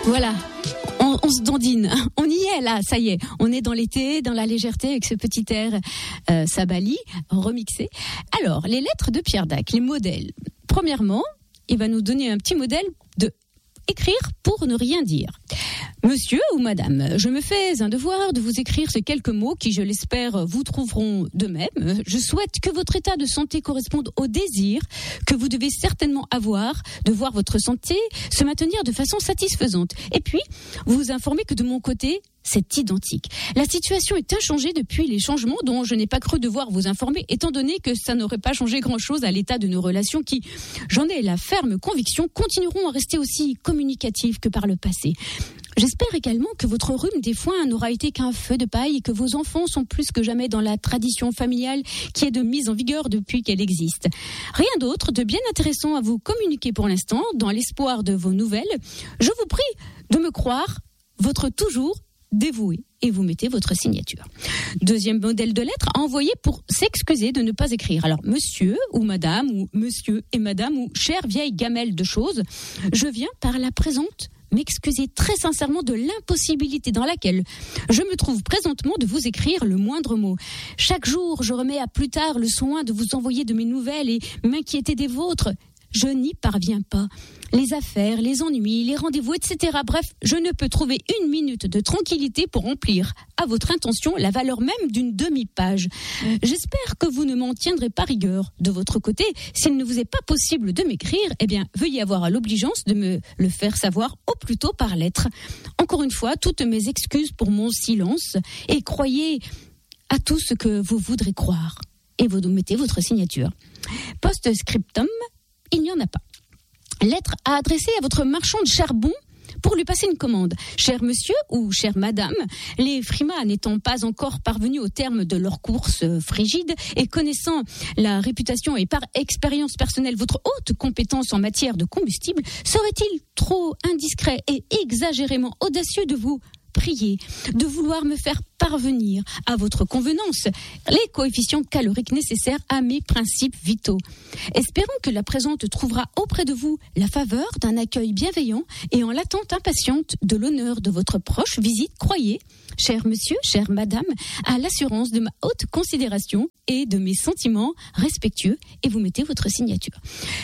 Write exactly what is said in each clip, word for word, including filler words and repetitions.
Voilà, on, on se dandine, on y est là, ça y est. On est dans l'été, dans la légèreté avec ce petit air euh, Sabali remixé. Alors, les lettres de Pierre Dac, les modèles. Premièrement, il va nous donner un petit modèle de écrire pour ne rien dire. Monsieur ou madame, je me fais un devoir de vous écrire ces quelques mots qui, je l'espère, vous trouveront de même. Je souhaite que votre état de santé corresponde au désir que vous devez certainement avoir de voir votre santé se maintenir de façon satisfaisante. Et puis, vous informez que de mon côté, c'est identique. La situation est inchangée depuis les changements dont je n'ai pas cru devoir vous informer, étant donné que ça n'aurait pas changé grand-chose à l'état de nos relations qui, j'en ai la ferme conviction, continueront à rester aussi communicatives que par le passé. J'espère également que votre rhume des foins n'aura été qu'un feu de paille et que vos enfants sont plus que jamais dans la tradition familiale qui est de mise en vigueur depuis qu'elle existe. Rien d'autre de bien intéressant à vous communiquer pour l'instant, dans l'espoir de vos nouvelles. Je vous prie de me croire, votre toujours dévoué, et vous mettez votre signature. Deuxième modèle de lettre à envoyer pour s'excuser de ne pas écrire. Alors, monsieur ou madame, ou monsieur et madame, ou chère vieille gamelle de choses, je viens par la présente m'excuser très sincèrement de l'impossibilité dans laquelle je me trouve présentement de vous écrire le moindre mot. Chaque jour, je remets à plus tard le soin de vous envoyer de mes nouvelles et m'inquiéter des vôtres. Je n'y parviens pas. Les affaires, les ennuis, les rendez-vous, et cetera. Bref, je ne peux trouver une minute de tranquillité pour remplir à votre intention la valeur même d'une demi-page. J'espère que vous ne m'en tiendrez pas rigueur. De votre côté, s'il ne vous est pas possible de m'écrire, eh bien, veuillez avoir l'obligeance de me le faire savoir au plus tôt par lettre. Encore une fois, toutes mes excuses pour mon silence et croyez à tout ce que vous voudrez croire. Et vous mettez votre signature. Post-scriptum, il n'y en a pas. Lettre à adresser à votre marchand de charbon pour lui passer une commande. Cher monsieur ou chère madame, les frimas n'étant pas encore parvenus au terme de leur course frigide et connaissant la réputation et par expérience personnelle votre haute compétence en matière de combustible, serait-il trop indiscret et exagérément audacieux de vous prier de vouloir me faire parvenir à votre convenance les coefficients caloriques nécessaires à mes principes vitaux. Espérons que la présente trouvera auprès de vous la faveur d'un accueil bienveillant et en l'attente impatiente de l'honneur de votre proche visite, croyez, cher monsieur, chère madame, à l'assurance de ma haute considération et de mes sentiments respectueux, et vous mettez votre signature.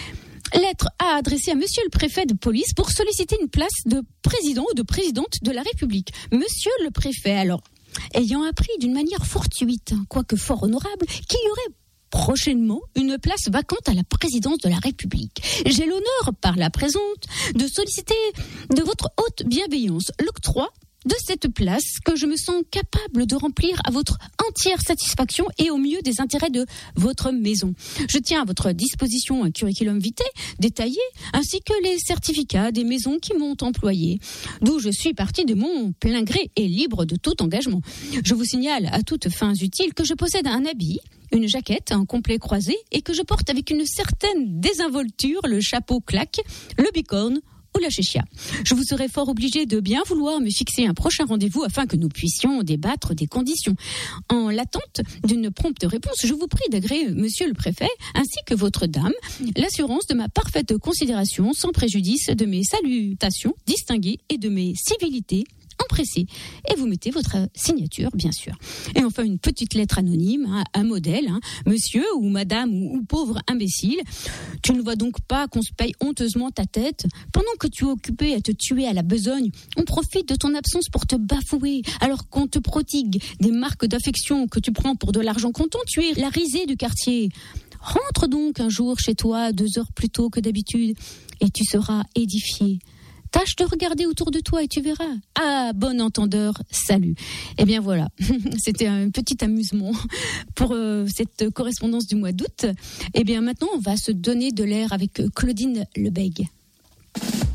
Lettre à adresser à monsieur le préfet de police pour solliciter une place de président ou de présidente de la République. Monsieur le préfet, alors, ayant appris d'une manière fortuite, quoique fort honorable, qu'il y aurait prochainement une place vacante à la présidence de la République, j'ai l'honneur, par la présente, de solliciter de votre haute bienveillance l'octroi de cette place que je me sens capable de remplir à votre entière satisfaction et au mieux des intérêts de votre maison. Je tiens à votre disposition un curriculum vitae détaillé ainsi que les certificats des maisons qui m'ont employé, d'où je suis partie de mon plein gré et libre de tout engagement. Je vous signale à toutes fins utiles que je possède un habit, une jaquette, un complet croisé et que je porte avec une certaine désinvolture le chapeau claque, le bicorne ou la chéchia. Je vous serai fort obligé de bien vouloir me fixer un prochain rendez-vous afin que nous puissions débattre des conditions. En l'attente d'une prompte réponse, je vous prie d'agréer monsieur le préfet ainsi que votre dame l'assurance de ma parfaite considération sans préjudice de mes salutations distinguées et de mes civilités empressé. Et vous mettez votre signature, bien sûr. Et enfin, une petite lettre anonyme, hein, un modèle. Hein, monsieur ou madame ou, ou pauvre imbécile, tu ne vois donc pas qu'on se paye honteusement ta tête. Pendant que tu es occupé à te tuer à la besogne, on profite de ton absence pour te bafouer. Alors qu'on te prodigue des marques d'affection que tu prends pour de l'argent comptant, tu es la risée du quartier. Rentre donc un jour chez toi deux heures plus tôt que d'habitude et tu seras édifié. Tâche de regarder autour de toi et tu verras. Ah, bon entendeur, salut. Eh bien voilà, c'était un petit amusement pour euh, cette correspondance du mois d'août. Eh bien maintenant, on va se donner de l'air avec Claudine Lebègue.